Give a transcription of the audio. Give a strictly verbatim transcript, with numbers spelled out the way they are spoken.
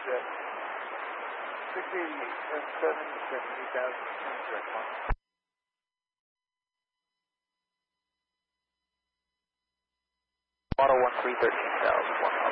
jet. six eighty-eight, F seven, seventy thousand, ten direct one. Auto one three, thirteen thousand, one.